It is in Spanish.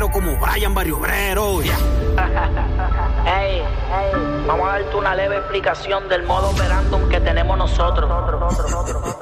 Ando como Brian Barrio Obrero. Yeah. Hey, vamos a darte una leve explicación del modo operandum que tenemos nosotros.